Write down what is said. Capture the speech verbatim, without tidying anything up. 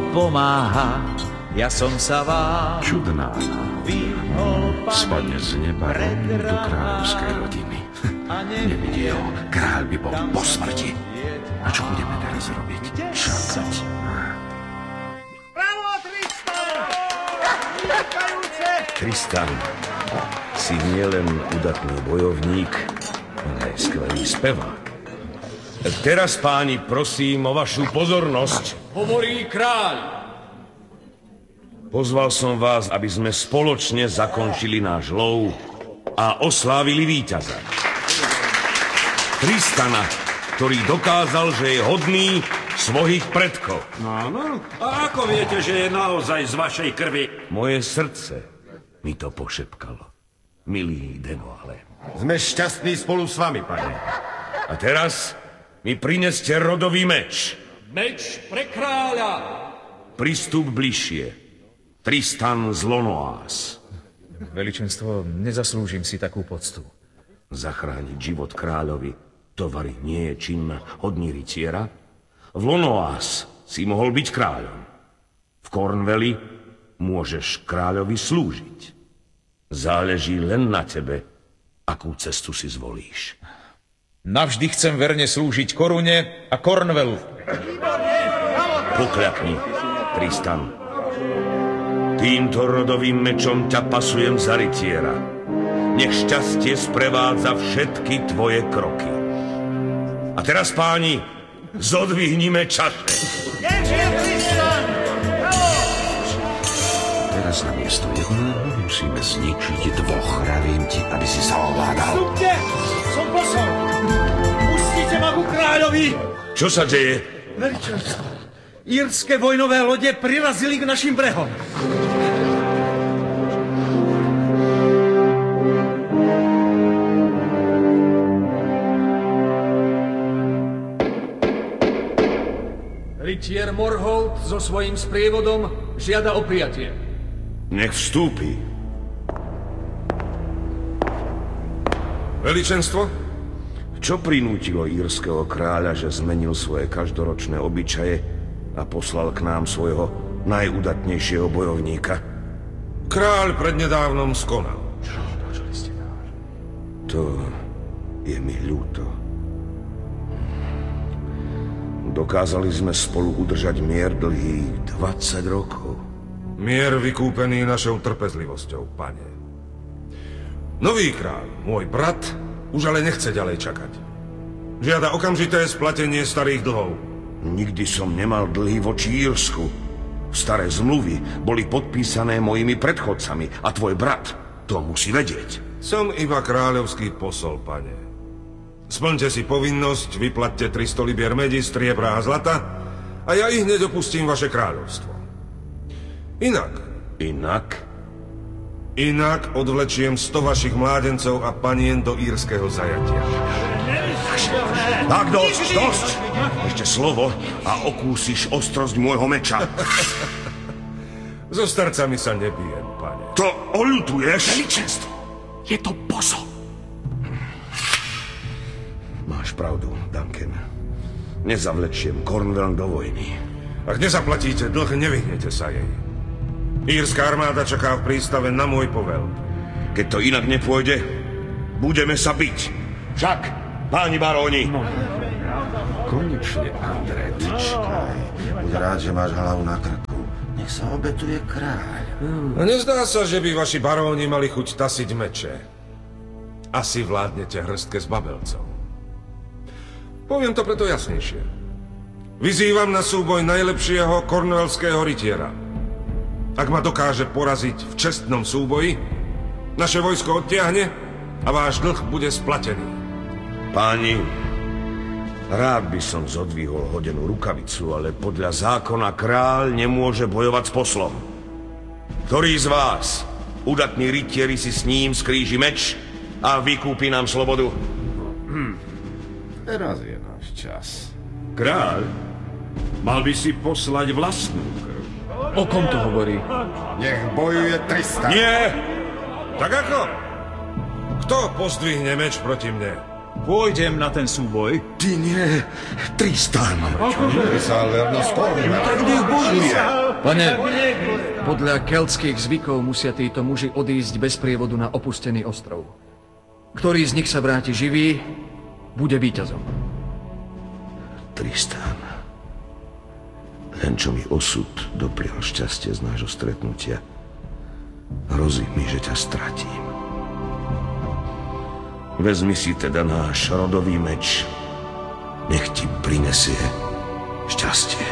pomáha, ja som sa vám Čudná spadne z neba rovno do kráľovskej rodiny. Nevidí ho, kráľ by bol po smrti. A čo budeme teraz robiť? Čakať. Bravo, Tristan! Tristan, si nielen udatný bojovník, ale aj skvelý spevák. Teraz, páni, prosím o vašu pozornosť. Hovorí kráľ. Pozval som vás, aby sme spoločne zakončili náš lov a oslávili víťaza. Tristana, ktorý dokázal, že je hodný svojich predkov. Áno? A ako viete, že je naozaj z vašej krvi? Moje srdce mi to pošepkalo. Milý Denoale. Sme šťastní spolu s vami, pane. A teraz mi prineste rodový meč. Meč pre kráľa. Pristup bližšie. Tristan z Lonoás. Veličenstvo, nezaslúžim si takú poctu. Zachrániť život kráľovi, tovary nie je čin hodný rytiera. V Lonoás si mohol byť kráľom. V Cornwalli môžeš kráľovi slúžiť. Záleží len na tebe, akú cestu si zvolíš. Navždy chcem verne slúžiť korune a Cornwallu. Pokľakni, Tristan. Týmto rodovým mečom ťa pasujem za rytiera. Nech šťastie sprevádza všetky tvoje kroky. A teraz, páni, zodvihnime čaše. Teraz na miesto jedného musíme zničiť dvoch. Pravím ti, aby si sa ovládal. Vstupte! Som posol! Pustite ma ku kráľovi! Čo sa deje? Veličenstvo, írske vojnové lode prirazili k našim brehom. Rytier Morholt so svojím sprievodom žiada o prijatie. Nech vstúpi. Veličenstvo? Čo prinútilo írskeho kráľa, že zmenil svoje každoročné obyčaje a poslal k nám svojho najudatnejšieho bojovníka? Kráľ prednedávnom skonal. To je mi ľúto. Dokázali sme spolu udržať mier dlhých dvadsať rokov. Mier vykúpený našou trpezlivosťou, pane. Nový kráľ, môj brat, už ale nechce ďalej čakať. Žiada okamžité splatenie starých dlhov. Nikdy som nemal dlhy voči Írsku. Staré zmluvy boli podpísané mojimi predchodcami a tvoj brat to musí vedieť. Som iba kráľovský posol, pane. Splňte si povinnosť, vyplatte tristo libier medi, striebra a zlata a ja ich nedopustím vaše kráľovstvo. Inak... Inak? Inak odvlečiem sto vašich mládencov a panien do írskeho zajatia. Tak dosť, dosť! Ešte slovo a okúsiš ostrosť môjho meča. So starcami sa nebijem, pane. To oľutuješ? Veličenstvo, je to posol. Máš pravdu, Duncan. Nezavlečiem Cornwall do vojny. Ak nezaplatíte dlh, nevyhnete sa jej. Írska armáda čaká v prístave na môj povel. Keď to inak nepôjde, budeme sa biť. Však, páni baróni. No. Konečne, André, vyčkaj. Buď rád, že máš hlavu na krku. Nech sa obetuje kráľ. No nezdá sa, že by vaši baróni mali chuť tasiť meče. Asi vládnete hrstke s babelcov. Poviem to preto jasnejšie. Vyzývam na súboj najlepšieho kornwallského rytiera. Ak ma dokáže poraziť v čestnom súboji, naše vojsko odtiahne a váš dlh bude splatený. Páni, rád by som zodvihol hodenú rukavicu, ale podľa zákona kráľ nemôže bojovať s poslom. Ktorý z vás, udatní rytieri, si s ním skríži meč a vykúpi nám slobodu? Hm. Teraz je náš čas. Kráľ, mal by si poslať vlastnú krv. O kom to hovorí? Nech bojuje Tristan. Nie! Tak ako? Kto pozdvihne meč proti mne? Pôjdem na ten súboj. Ty nie, Tristan. Ty sa verno skôr. Tak nech bojuje. Pane, Podľa keltských zvykov musia títo muži odísť bez prievodu na opustený ostrov. Ktorý z nich sa vráti živý, bude víťazom. Tristan, len čo mi osud doprial šťastie z nášho stretnutia, hrozí mi, že ťa stratím. Vezmi si teda náš rodový meč, nech ti prinesie šťastie.